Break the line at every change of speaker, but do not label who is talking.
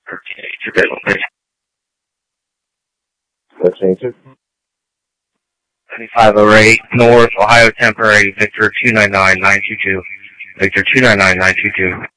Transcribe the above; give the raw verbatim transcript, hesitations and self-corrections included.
Let's change it.
seventy-five oh eight North, Ohio Temporary, Victor two nine nine nine two two. Victor two nine nine nine two two.